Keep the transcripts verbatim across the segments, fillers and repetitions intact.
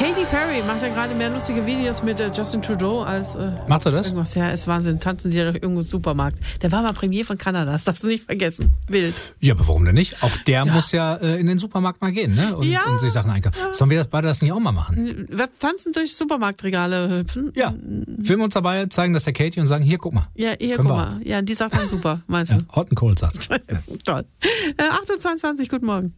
Katy Perry macht ja gerade mehr lustige Videos mit äh, Justin Trudeau als äh, Macht er das? irgendwas. Ja, ist Wahnsinn. Tanzen die da doch irgendwo im Supermarkt. Der war mal Premier von Kanada, das darfst du nicht vergessen. Wild. Ja, aber warum denn nicht? Auch der ja. muss ja äh, in den Supermarkt mal gehen, ne? Und, ja. und sich Sachen einkaufen. Ja. Sollen wir das beide das nicht auch mal machen? Wir tanzen durch Supermarktregale hüpfen. Ja. Filmen uns dabei, zeigen das der Katy und sagen, hier, guck mal. Ja, hier, guck mal. Ja, die sagt dann super, meinst du? Ja, Hot and Cold sagst du. Toll. Äh, acht Uhr zweiundzwanzig, guten Morgen.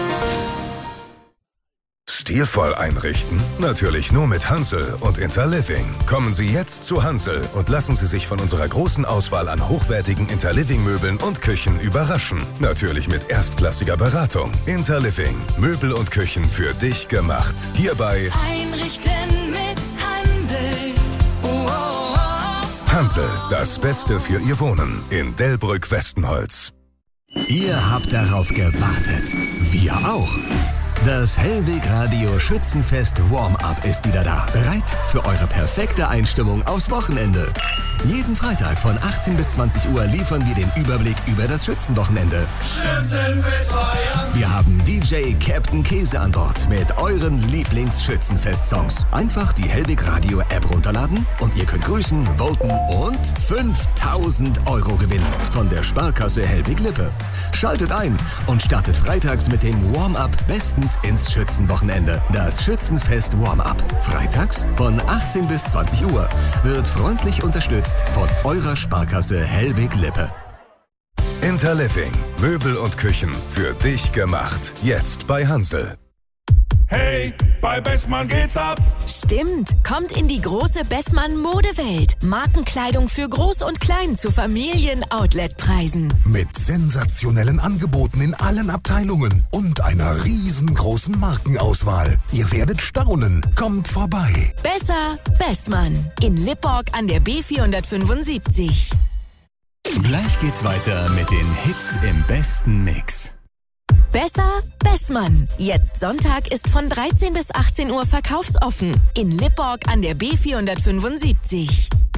Stilvoll einrichten? Natürlich nur mit Hansel und Interliving. Kommen Sie jetzt zu Hansel und lassen Sie sich von unserer großen Auswahl an hochwertigen Interliving-Möbeln und Küchen überraschen. Natürlich mit erstklassiger Beratung. Interliving. Möbel und Küchen für dich gemacht. Hierbei Einrichten mit Hansel. Oh, oh, oh. Hansel, das Beste für Ihr Wohnen in Delbrück-Westenholz. Ihr habt darauf gewartet. Wir auch. Das Hellweg Radio Schützenfest Warm-Up ist wieder da. Bereit für eure perfekte Einstimmung aufs Wochenende. Jeden Freitag von achtzehn bis zwanzig Uhr liefern wir den Überblick über das Schützenwochenende. Schützenfest feiern. Wir haben D J Captain Käse an Bord mit euren Lieblings-Schützenfest-Songs. Einfach die Hellweg Radio App runterladen und ihr könnt grüßen, voten und fünftausend Euro gewinnen von der Sparkasse Hellweg Lippe. Schaltet ein und startet freitags mit dem Warm-Up bestens ins Schützenwochenende. Das Schützenfest Warm-Up. Freitags von achtzehn bis zwanzig Uhr wird freundlich unterstützt von eurer Sparkasse Hellweg Lippe. Interliving. Möbel und Küchen für dich gemacht. Jetzt bei Hansel. Hey, bei Bessmann geht's ab. Stimmt, kommt in die große Bessmann-Modewelt. Markenkleidung für Groß und Klein zu Familien-Outlet-Preisen. Mit sensationellen Angeboten in allen Abteilungen und einer riesengroßen Markenauswahl. Ihr werdet staunen. Kommt vorbei. Besser Bessmann. In Lipporg an der B vierhundertfünfundsiebzig. Gleich geht's weiter mit den Hits im besten Mix. Besser Bessmann. Jetzt Sonntag ist von dreizehn bis achtzehn Uhr verkaufsoffen. In Lipporg an der B vierhundertfünfundsiebzig.